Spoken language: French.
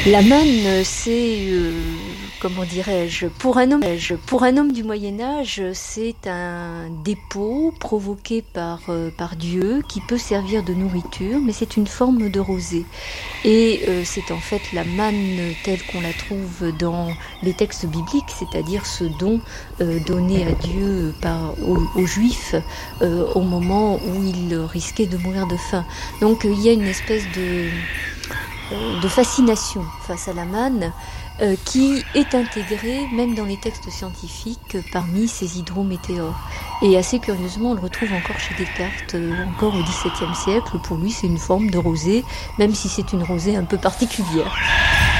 La manne, c'est, comment dirais-je, pour un homme du Moyen-Âge, c'est un dépôt provoqué par Dieu qui peut servir de nourriture, mais c'est une forme de rosée. Et c'est en fait la manne telle qu'on la trouve dans les textes bibliques, c'est-à-dire ce don donné à Dieu aux Juifs au moment où ils risquaient de mourir de faim. Donc il y a une espèce de fascination face à la manne qui est intégrée même dans les textes scientifiques parmi ces hydrométéores. Et assez curieusement, on le retrouve encore chez Descartes, encore au XVIIe siècle. Pour lui, c'est une forme de rosée, même si c'est une rosée un peu particulière.